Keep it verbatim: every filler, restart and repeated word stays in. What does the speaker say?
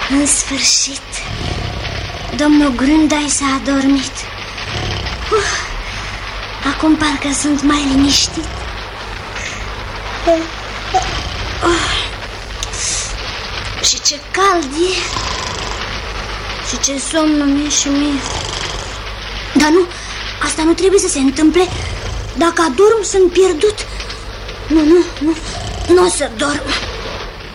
În sfârșit, domnul Grundai s-a adormit. Uf, acum parcă sunt mai liniștit. Oh, și ce cald e. Și ce somn mi-e și mie. Dar nu, asta nu trebuie să se întâmple. Dacă adorm, sunt pierdut. Nu, nu, nu, nu o să dorm.